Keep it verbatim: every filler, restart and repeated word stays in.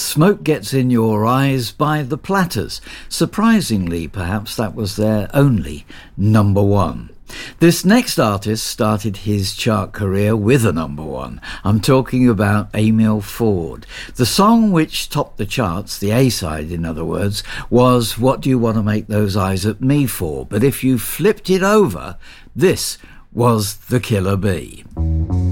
Smoke Gets in Your Eyes by The Platters. Surprisingly, perhaps that was their only number one. This next artist started his chart career with a number one. I'm talking about Emil Ford. The song which topped the charts, the A-side in other words, was What Do You Want to Make Those Eyes at Me For? But if you flipped it over, this was The Killer Bee.